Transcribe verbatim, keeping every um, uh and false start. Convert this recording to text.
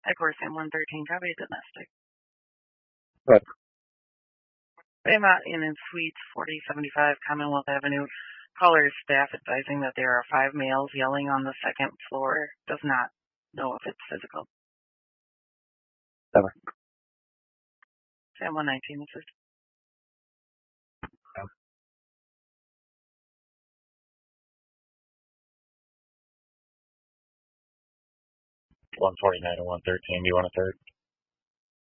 Eckler, Sam one thirteen, copy domestic. Right. Baymont Inn and Suites, forty seventy-five Commonwealth Avenue. Caller staff advising that there are five males yelling on the second floor. Does not know if it's physical. Never. Sam one nineteen, this is. one forty-nine and one thirteen. Do you want a third?